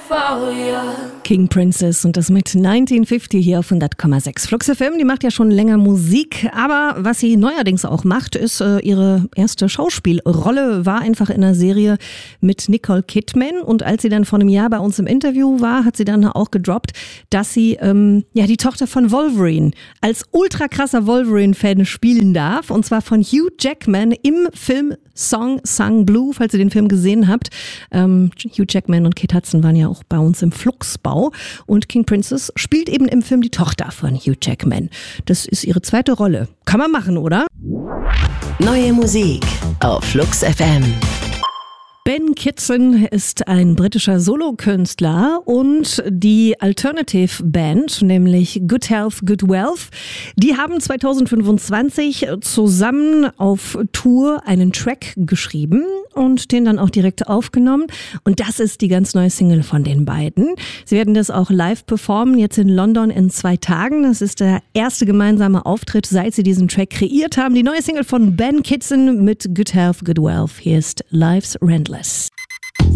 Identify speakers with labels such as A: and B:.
A: for you.
B: King Princess und das mit 1950 hier auf 100,6. Flux FM, die macht ja schon länger Musik, aber was sie neuerdings auch macht, ist ihre erste Schauspielrolle, war einfach in einer Serie mit Nicole Kidman, und als sie dann vor einem Jahr bei uns im Interview war, hat sie dann auch gedroppt, dass sie die Tochter von Wolverine als ultra krasser Wolverine-Fan spielen darf, und zwar von Hugh Jackman im Film Song Sung Blue, falls ihr den Film gesehen habt. Hugh Jackman und Kate Hudson waren ja auch bei uns im Fluxbau, und King Princess spielt eben im Film die Tochter von Hugh Jackman. Das ist ihre zweite Rolle. Kann man machen, oder?
C: Neue Musik auf Flux FM.
B: Ben Kitson ist ein britischer Solokünstler, und die Alternative Band, nämlich Good Health, Good Wealth, die haben 2025 zusammen auf Tour einen Track geschrieben und den dann auch direkt aufgenommen. Und das ist die ganz neue Single von den beiden. Sie werden das auch live performen, jetzt in London in 2 Tagen. Das ist der erste gemeinsame Auftritt, seit sie diesen Track kreiert haben. Die neue Single von Ben Kitson mit Good Health, Good Wealth. Hier ist Life's Rentless.